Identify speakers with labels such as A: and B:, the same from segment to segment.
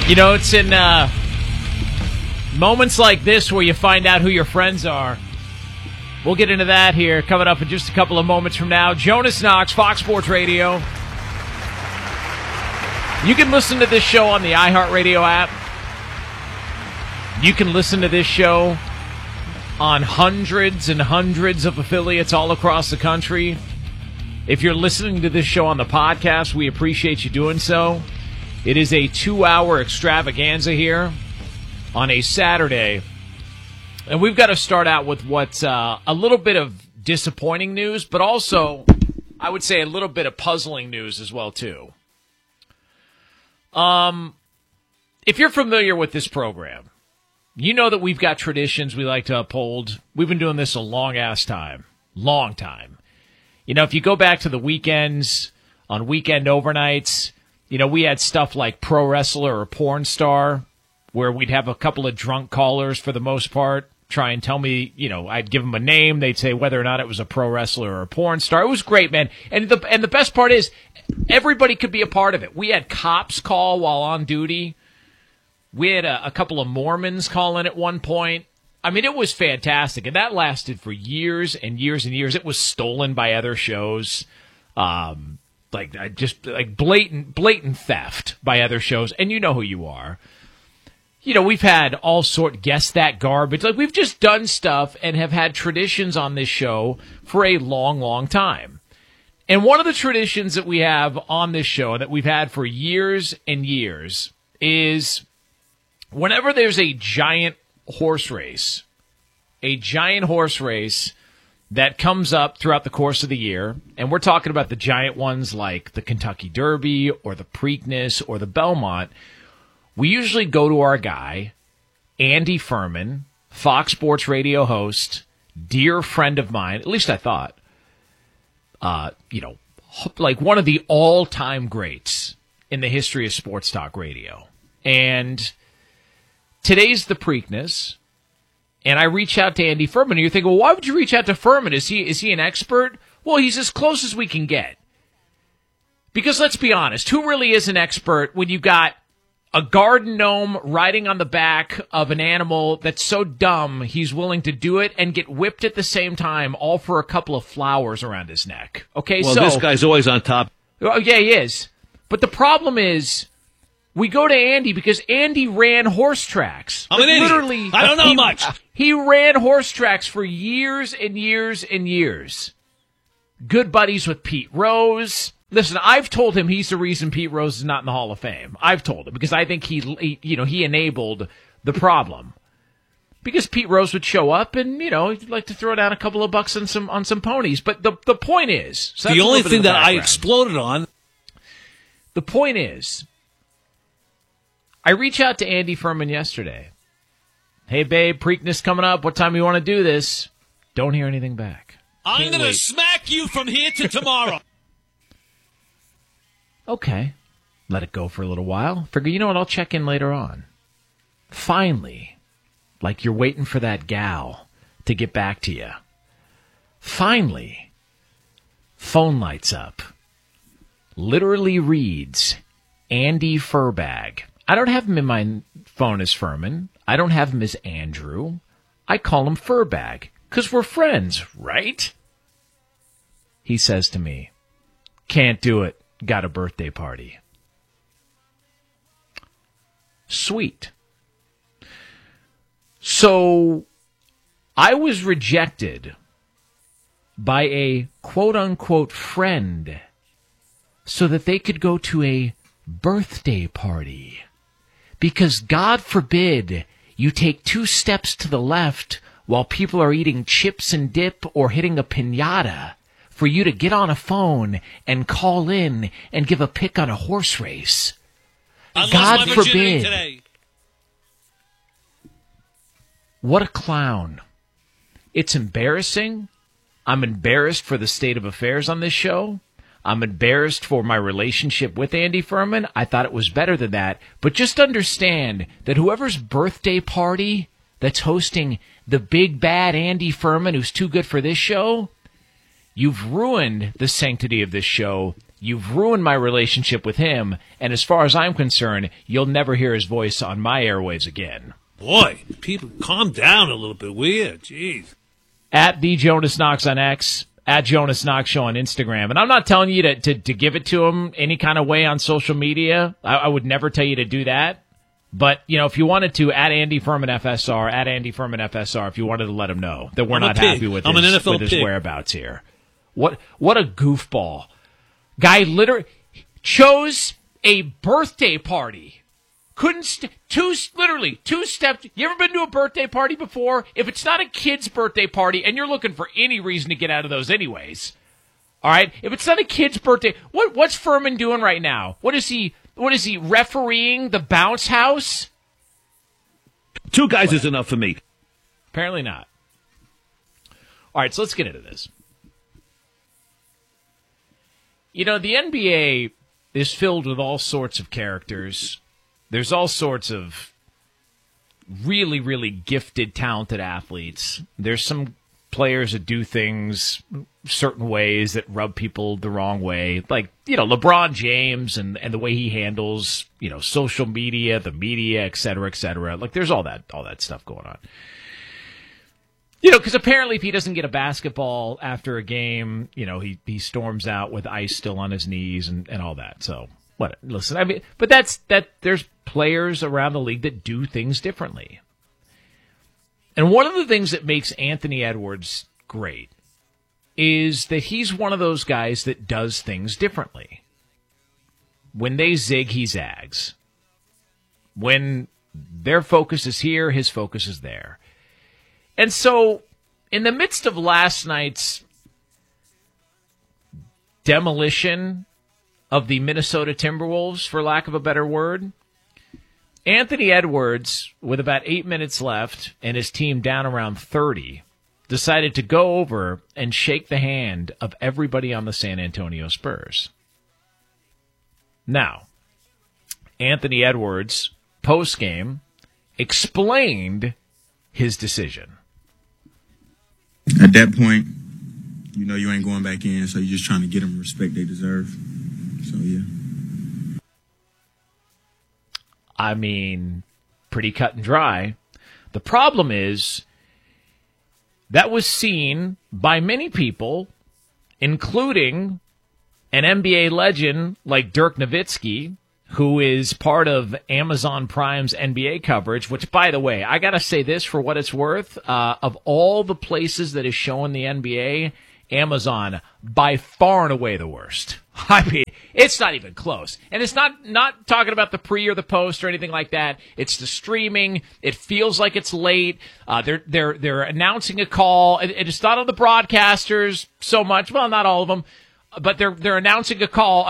A: You know, it's in moments like this where you find out who your friends are. We'll get into that here coming up in just a couple of moments from now. Jonas Knox, Fox Sports Radio. You can listen to this show on the iHeartRadio app. You can listen to this show on hundreds and hundreds of affiliates all across the country. If you're listening to this show on the podcast, we appreciate you doing so. It is a 2-hour extravaganza here on a Saturday. And we've got to start out with what's a little bit of disappointing news, but also, I would say, a little bit of puzzling news as well, too. If you're familiar with this program, you know that we've got traditions we like to uphold. We've been doing this a long-ass time. Long time. You know, if you go back to the weekends, on weekend overnights, you know, we had stuff like Pro Wrestler or Porn Star, where we'd have a couple of drunk callers for the most part try and tell me, you know, I'd give them a name. They'd say whether or not it was a pro wrestler or a porn star. It was great, man. And the best part is everybody could be a part of it. We had cops call while on duty. We had a couple of Mormons call in at one point. I mean, it was fantastic. And that lasted for years and years and years. It was stolen by other shows. Like blatant theft by other shows. And you know who you are. You know, we've had all sort guess that garbage. Like, we've just done stuff and have had traditions on this show for a long, long time. And one of the traditions that we have on this show that we've had for years and years is whenever there's a giant horse race that comes up throughout the course of the year, and we're talking about the giant ones like the Kentucky Derby or the Preakness or the Belmont, we usually go to our guy, Andy Furman, Fox Sports Radio host, dear friend of mine, at least I thought, you know, like one of the all-time greats in the history of sports talk radio. And today's the Preakness, and I reach out to Andy Furman, and you're thinking, well, why would you reach out to Furman? Is he an expert? Well, he's as close as we can get. Because let's be honest, who really is an expert when you've got a garden gnome riding on the back of an animal that's so dumb he's willing to do it and get whipped at the same time, all for a couple of flowers around his neck? Okay,
B: well, this guy's always on top.
A: Oh, yeah, he is. But the problem is, we go to Andy because Andy ran horse tracks.
B: I'm an idiot.
A: Literally,
B: I don't know much.
A: He ran horse tracks for years and years and years. Good buddies with Pete Rose. Listen, I've told him he's the reason Pete Rose is not in the Hall of Fame. I've told him because I think he enabled the problem. Because Pete Rose would show up and, you know, he'd like to throw down a couple of bucks on some ponies. But the point is, so
B: the only thing that I exploded on.
A: The point is, I reach out to Andy Furman yesterday. Hey, babe, Preakness coming up. What time do you want to do this? Don't hear anything back.
B: I'm going to smack you from here to tomorrow.
A: Okay. Let it go for a little while. Figure, you know what, I'll check in later on. Finally, like you're waiting for that gal to get back to you. Finally, phone lights up. Literally reads, Andy Furbag. I don't have him in my phone as Furman. I don't have him as Andrew. I call him Furbag, because we're friends, right? He says to me, can't do it. Got a birthday party. Sweet. So, I was rejected by a quote-unquote friend so that they could go to a birthday party. Because God forbid you take 2 steps to the left while people are eating chips and dip or hitting a piñata for you to get on a phone and call in and give a pick on a horse race. God forbid. Today. What a clown. It's embarrassing. I'm embarrassed for the state of affairs on this show. I'm embarrassed for my relationship with Andy Furman. I thought it was better than that. But just understand that whoever's birthday party that's hosting the big bad Andy Furman, who's too good for this show, you've ruined the sanctity of this show. You've ruined my relationship with him, and as far as I'm concerned, you'll never hear his voice on my airwaves again.
B: Boy, people, calm down a little bit, will you? Jeez.
A: At the Jonas Knox on X, at Jonas Knox Show on Instagram. And I'm not telling you to give it to him any kind of way on social media. I would never tell you to do that. But, if you wanted to, at Andy Furman FSR, if you wanted to let him know that we're not happy with his whereabouts here. What a goofball. Guy literally chose a birthday party. Two steps. You ever been to a birthday party before? If it's not a kid's birthday party, and you're looking for any reason to get out of those anyways, all right? If it's not a kid's birthday, what's Furman doing right now? What is he refereeing the bounce house?
B: 2 guys is enough for me.
A: Apparently not. All right, so let's get into this. The NBA is filled with all sorts of characters. There's all sorts of really, really gifted, talented athletes. There's some players that do things certain ways that rub people the wrong way. Like, LeBron James and the way he handles, social media, the media, et cetera, et cetera. Like, there's all that stuff going on. Because apparently if he doesn't get a basketball after a game, he storms out with ice still on his knees and all that. So, what? Listen, I mean, but there's players around the league that do things differently. And one of the things that makes Anthony Edwards great is that he's one of those guys that does things differently. When they zig, he zags. When their focus is here, his focus is there. And so, in the midst of last night's demolition of the Minnesota Timberwolves, for lack of a better word, Anthony Edwards, with about 8 minutes left and his team down around 30, decided to go over and shake the hand of everybody on the San Antonio Spurs. Now, Anthony Edwards, post-game, explained his decision.
C: At that point, you ain't going back in, so you're just trying to get them the respect they deserve. So, yeah.
A: I mean, pretty cut and dry. The problem is that was seen by many people, including an NBA legend like Dirk Nowitzki, who is part of Amazon Prime's NBA coverage, which, by the way, I got to say this for what it's worth. Of all the places that is showing the NBA, Amazon, by far and away the worst. I mean, it's not even close. And it's not talking about the pre or the post or anything like that. It's the streaming. It feels like it's late. They're announcing a call. It's not on the broadcasters so much. Well, not all of them. But they're announcing a call.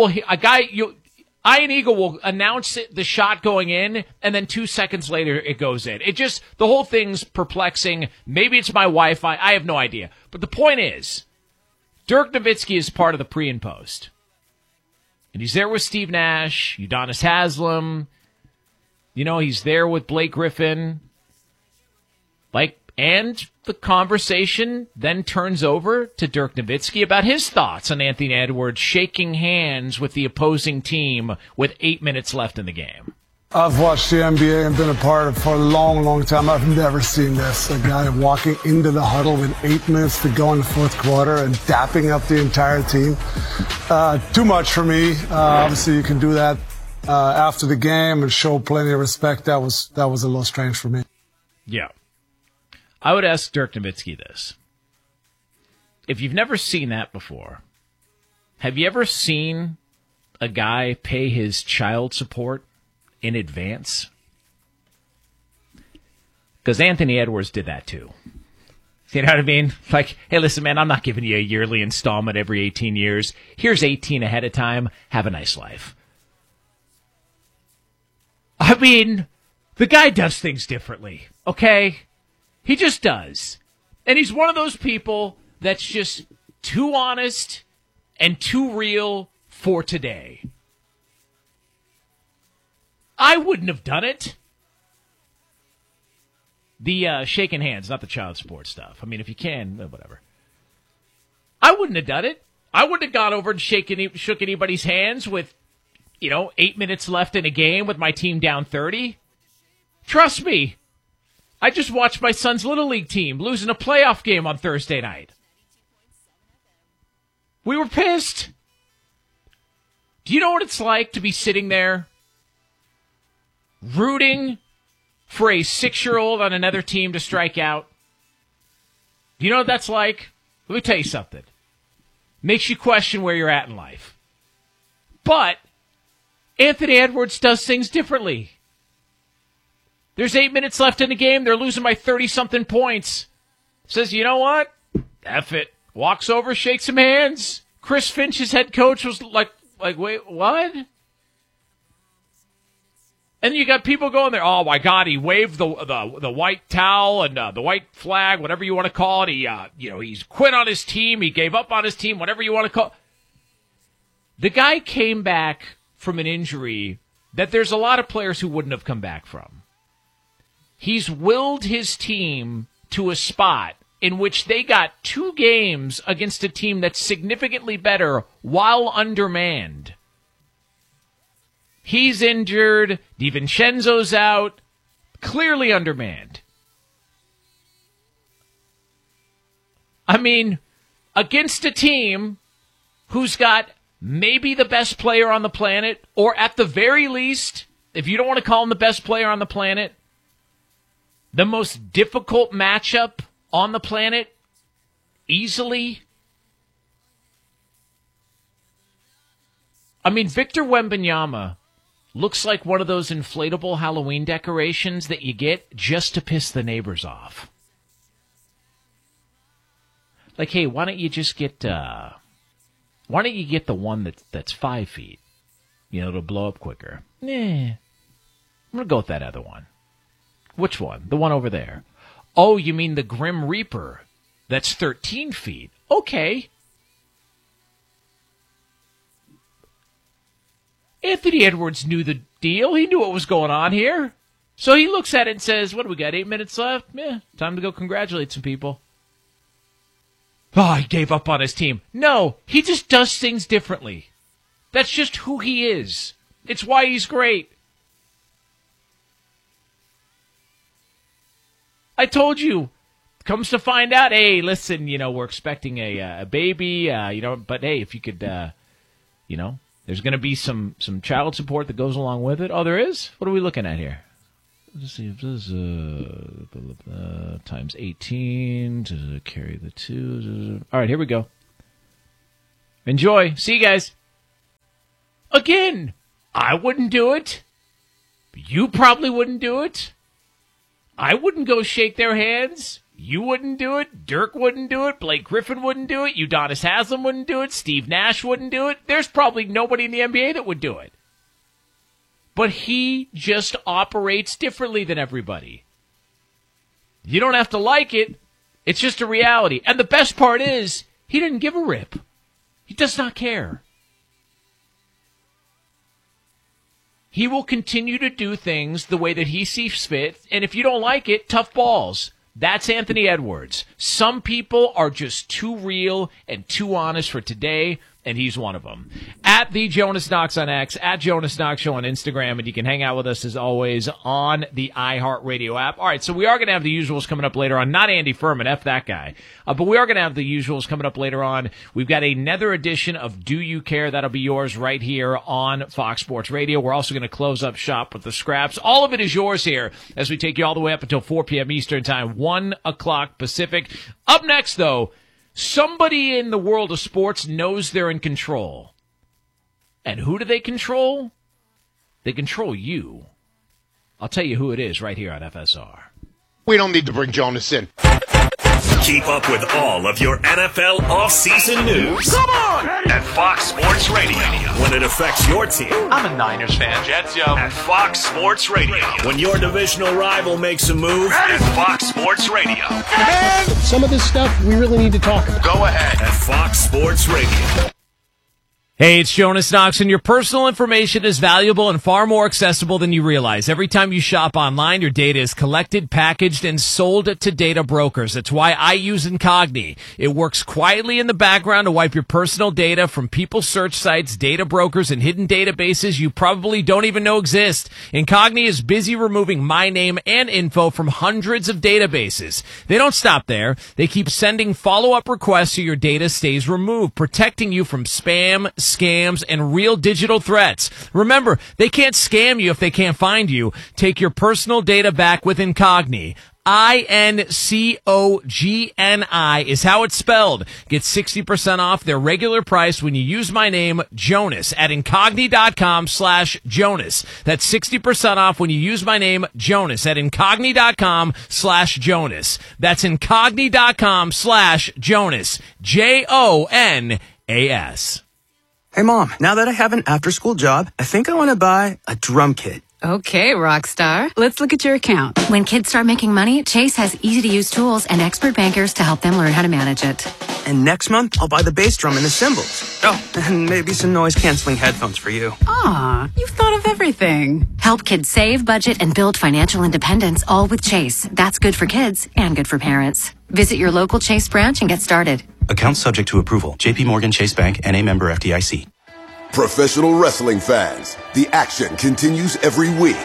A: Ian Eagle will announce the shot going in, and then 2 seconds later it goes in. The whole thing's perplexing. Maybe it's my Wi-Fi. I have no idea. But the point is, Dirk Nowitzki is part of the pre and post. And he's there with Steve Nash, Udonis Haslem. He's there with Blake Griffin. And the conversation then turns over to Dirk Nowitzki about his thoughts on Anthony Edwards shaking hands with the opposing team with 8 minutes left in the game.
D: I've watched the NBA and been a part of it for a long, long time. I've never seen this. A guy walking into the huddle with 8 minutes to go in the fourth quarter and dapping up the entire team. Too much for me. Obviously, you can do that after the game and show plenty of respect. That was a little strange for me.
A: Yeah. I would ask Dirk Nowitzki this. If you've never seen that before, have you ever seen a guy pay his child support in advance? Because Anthony Edwards did that too. You know what I mean? Like, hey, listen, man, I'm not giving you a yearly installment every 18 years. Here's 18 ahead of time. Have a nice life. I mean, the guy does things differently, okay? He just does. And he's one of those people that's just too honest and too real for today. I wouldn't have done it. The shaking hands, not the child support stuff. I mean, if you can, whatever. I wouldn't have done it. I wouldn't have gone over and shook anybody's hands with, 8 minutes left in a game with my team down 30. Trust me. I just watched my son's Little League team losing a playoff game on Thursday night. We were pissed. Do you know what it's like to be sitting there rooting for a 6-year-old on another team to strike out? Do you know what that's like? Let me tell you something. Makes you question where you're at in life. But Anthony Edwards does things differently. There's 8 minutes left in the game. They're losing by 30-something points. Says, you know what? F it. Walks over, shakes some hands. Chris Finch, his head coach, was like, wait, what? And you got people going there, oh my God, he waved the white towel and the white flag, whatever you want to call it. He's quit on his team. He gave up on his team, whatever you want to call it. The guy came back from an injury that there's a lot of players who wouldn't have come back from. He's willed his team to a spot in which they got 2 games against a team that's significantly better while undermanned. He's injured. DiVincenzo's out. Clearly undermanned. I mean, against a team who's got maybe the best player on the planet, or at the very least, if you don't want to call him the best player on the planet, the most difficult matchup on the planet, easily. I mean, Victor Wembanyama looks like one of those inflatable Halloween decorations that you get just to piss the neighbors off. Like, hey, why don't you just get, the one that's 5 feet? It'll blow up quicker. I'm going to go with that other one. Which one? The one over there. Oh, you mean the Grim Reaper? That's 13 feet. Okay. Anthony Edwards knew the deal. He knew what was going on here. So he looks at it and says, what do we got, 8 minutes left? Time to go congratulate some people. Oh, he gave up on his team. No, he just does things differently. That's just who he is. It's why he's great. I told you. Comes to find out, hey, listen, we're expecting a baby, but hey, if you could, there's going to be some child support that goes along with it. Oh, there is? What are we looking at here? Let's see if this is times 18 to carry the 2. All right, here we go. Enjoy. See you guys. Again, I wouldn't do it. You probably wouldn't do it. I wouldn't go shake their hands. You wouldn't do it. Dirk wouldn't do it. Blake Griffin wouldn't do it. Udonis Haslem wouldn't do it. Steve Nash wouldn't do it. There's probably nobody in the NBA that would do it. But he just operates differently than everybody. You don't have to like it. It's just a reality. And the best part is, he didn't give a rip. He does not care. He will continue to do things the way that he sees fit, and if you don't like it, tough balls. That's Anthony Edwards. Some people are just too real and too honest for today, and he's one of them. At the Jonas Knox on X, at Jonas Knox Show on Instagram, and you can hang out with us as always on the iHeartRadio app. All right, so we are going to have the usuals coming up later on. Not Andy Furman, F that guy. But we are going to have the usuals coming up later on. We've got another edition of Do You Care? That'll be yours right here on Fox Sports Radio. We're also going to close up shop with the scraps. All of it is yours here as we take you all the way up until 4 p.m. Eastern Time, 1 o'clock Pacific. Up next, though, somebody in the world of sports knows they're in control. And who do they control? They control you. I'll tell you who it is right here on FSR.
E: We don't need to bring Jonas in.
F: Keep up with all of your NFL offseason news.
E: Come on!
F: At Fox Sports Radio. When it affects your team.
E: I'm a Niners fan, Jets, yo.
F: At Fox Sports Radio. When your divisional rival makes a move. At Fox Sports Radio.
E: And
G: some of this stuff we really need to talk about.
E: Go ahead.
F: At Fox Sports Radio.
A: Hey, it's Jonas Knox, and your personal information is valuable and far more accessible than you realize. Every time you shop online, your data is collected, packaged, and sold to data brokers. That's why I use Incogni. It works quietly in the background to wipe your personal data from people's search sites, data brokers, and hidden databases you probably don't even know exist. Incogni is busy removing my name and info from hundreds of databases. They don't stop there. They keep sending follow-up requests so your data stays removed, protecting you from spam, scams, and real digital threats. Remember, they can't scam you if they can't find you. Take your personal data back with Incogni. Incogni is how it's spelled. Get 60% off their regular price when you use my name, Jonas, at Incogni.com/Jonas. That's 60% off when you use my name, Jonas, at Incogni.com/Jonas. That's Incogni.com/Jonas. JONAS.
G: Hey, Mom, now that I have an after-school job, I think I want to buy a drum kit.
H: Okay, Rockstar. Let's look at your account.
I: When kids start making money, Chase has easy-to-use tools and expert bankers to help them learn how to manage it.
G: And next month, I'll buy the bass drum and the cymbals. Oh, and maybe some noise-canceling headphones for you.
H: Aw, you've thought of everything.
I: Help kids save, budget, and build financial independence, all with Chase. That's good for kids and good for parents. Visit your local Chase branch and get started.
J: Account subject to approval. J.P. Morgan Chase Bank, N.A. member FDIC.
K: Professional wrestling fans, the action continues every week.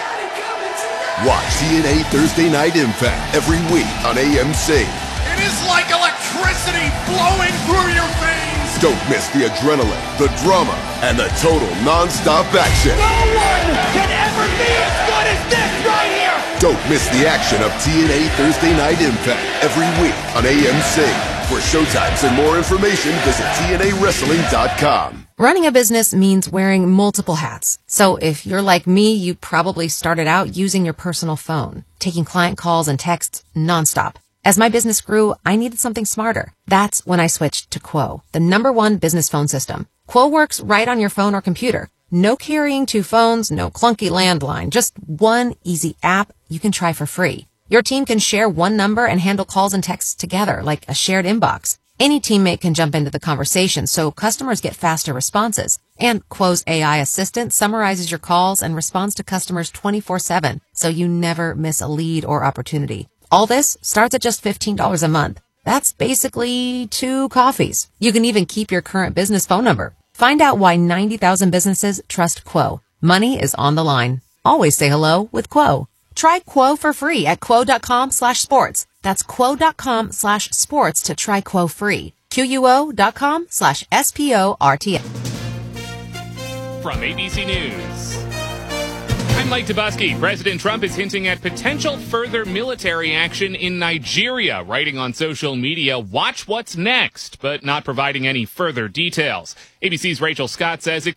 K: Watch TNA Thursday Night Impact every week on AMC.
E: It is like electricity flowing through your veins.
K: Don't miss the adrenaline, the drama, and the total non-stop action.
E: No one can ever be as good as this right here.
K: Don't miss the action of TNA Thursday Night Impact every week on AMC. For showtimes and more information, visit TNAWrestling.com.
L: Running a business means wearing multiple hats. So if you're like me, you probably started out using your personal phone, taking client calls and texts nonstop. As my business grew, I needed something smarter. That's when I switched to Quo, the #1 business phone system. Quo works right on your phone or computer. No carrying 2 phones, no clunky landline, just one easy app you can try for free. Your team can share one number and handle calls and texts together like a shared inbox. Any teammate can jump into the conversation, so customers get faster responses. And Quo's AI assistant summarizes your calls and responds to customers 24/7, so you never miss a lead or opportunity. All this starts at just $15 a month. That's basically 2 coffees. You can even keep your current business phone number. Find out why 90,000 businesses trust Quo. Money is on the line. Always say hello with Quo. Try Quo for free at quo.com/sports. That's quo.com/sports to try Quo free. QUO.com/SPORTS.
M: From ABC News, I'm Mike Tobuski. President Trump is hinting at potential further military action in Nigeria, writing on social media, "Watch what's next," but not providing any further details. ABC's Rachel Scott says it